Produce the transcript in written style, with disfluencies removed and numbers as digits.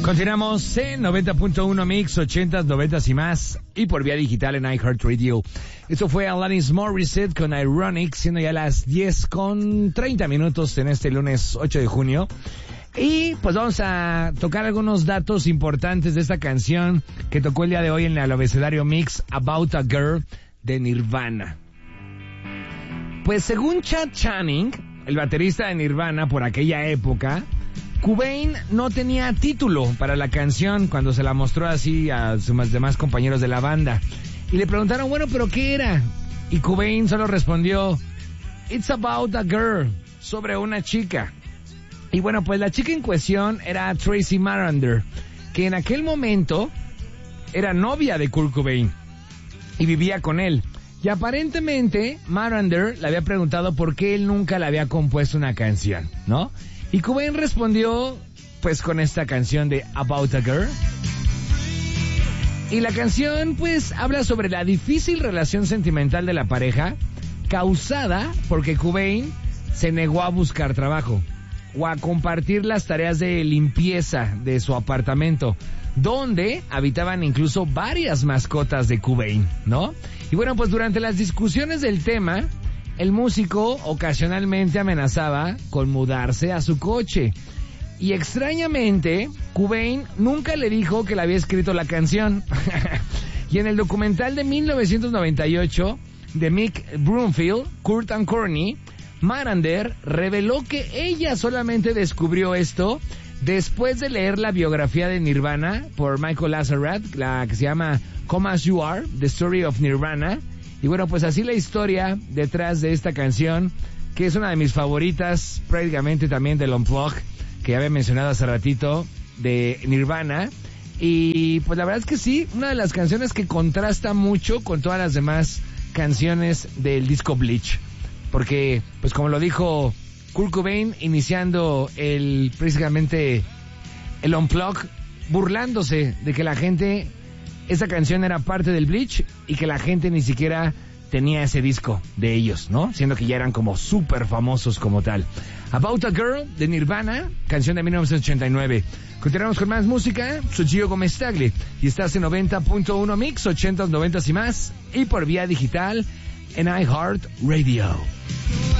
Continuamos en 90.1 Mix, 80s, 90s y más, y por vía digital en iHeartRadio. Esto fue Alanis Morissette con Ironic, siendo ya las 10:30 en este lunes 8 de junio. Y pues vamos a tocar algunos datos importantes de esta canción que tocó el día de hoy en el abecedario Mix, About a Girl, de Nirvana. Pues según Chad Channing, el baterista de Nirvana por aquella época, Cobain no tenía título para la canción cuando se la mostró así a sus demás compañeros de la banda. Y le preguntaron, bueno, ¿pero qué era? Y Cobain solo respondió, It's about a girl, sobre una chica. Y bueno, pues la chica en cuestión era Tracy Marander, que en aquel momento era novia de Kurt Cobain y vivía con él. Y aparentemente Marander le había preguntado por qué él nunca le había compuesto una canción, ¿no? Y Cobain respondió, pues, con esta canción de About a Girl. Y la canción, pues, habla sobre la difícil relación sentimental de la pareja, causada porque Cobain se negó a buscar trabajo o a compartir las tareas de limpieza de su apartamento, donde habitaban incluso varias mascotas de Cobain, ¿no? Y bueno, pues durante las discusiones del tema, el músico ocasionalmente amenazaba con mudarse a su coche. Y extrañamente, Cobain nunca le dijo que le había escrito la canción. Y en el documental de 1998 de Mick Broomfield, Kurt and Courtney, Marander reveló que ella solamente descubrió esto después de leer la biografía de Nirvana por Michael Lazarat, la que se llama Come As You Are, The Story of Nirvana. Y bueno, pues así la historia detrás de esta canción, que es una de mis favoritas, prácticamente también del Unplugged, que ya había mencionado hace ratito, de Nirvana. Y pues la verdad es que sí, una de las canciones que contrasta mucho con todas las demás canciones del disco Bleach. Porque, pues como lo dijo Kurt Cobain, iniciando precisamente el Unplugged, burlándose de que la gente... Esa canción era parte del Bleach y que la gente ni siquiera tenía ese disco de ellos, ¿no? Siendo que ya eran como súper famosos como tal. About a Girl, de Nirvana, canción de 1989. Continuamos con más música. Soy Gio Gómez Tagle y estás en 90.1 Mix, 80s, 90s y más, y por vía digital en iHeartRadio.